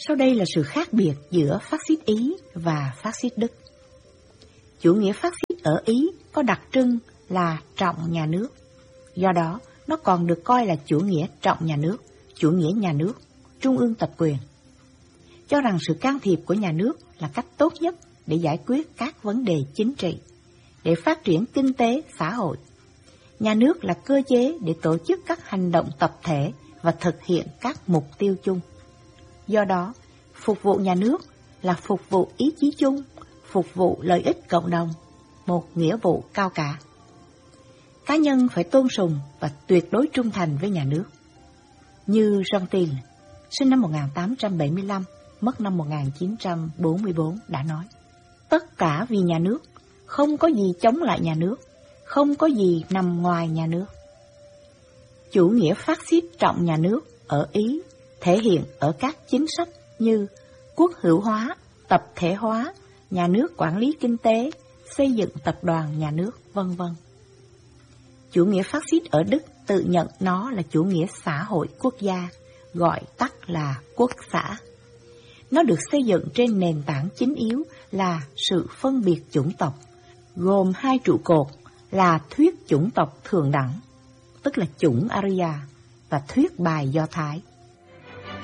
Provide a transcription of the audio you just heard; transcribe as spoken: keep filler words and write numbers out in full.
Sau đây là sự khác biệt giữa phát xít Ý và phát xít Đức. Chủ nghĩa phát xít ở Ý có đặc trưng là trọng nhà nước. Do đó, nó còn được coi là chủ nghĩa trọng nhà nước, chủ nghĩa nhà nước, trung ương tập quyền. Cho rằng sự can thiệp của nhà nước là cách tốt nhất để giải quyết các vấn đề chính trị, để phát triển kinh tế, xã hội. Nhà nước là cơ chế để tổ chức các hành động tập thể và thực hiện các mục tiêu chung. Do đó, phục vụ nhà nước là phục vụ ý chí chung, phục vụ lợi ích cộng đồng, một nghĩa vụ cao cả. Cá nhân phải tôn sùng và tuyệt đối trung thành với nhà nước. Như Jean sinh năm một nghìn tám trăm bảy mươi lăm, mất năm một nghìn chín trăm bốn mươi tư đã nói, tất cả vì nhà nước, không có gì chống lại nhà nước, không có gì nằm ngoài nhà nước. Chủ nghĩa phát xít trọng nhà nước ở Ý thể hiện ở các chính sách như quốc hữu hóa, tập thể hóa, nhà nước quản lý kinh tế, xây dựng tập đoàn nhà nước, vân vân. Chủ nghĩa phát xít ở Đức tự nhận nó là chủ nghĩa xã hội quốc gia, gọi tắt là quốc xã. Nó được xây dựng trên nền tảng chính yếu là sự phân biệt chủng tộc, gồm hai trụ cột là thuyết chủng tộc thượng đẳng, tức là chủng Arya, và thuyết bài Do Thái.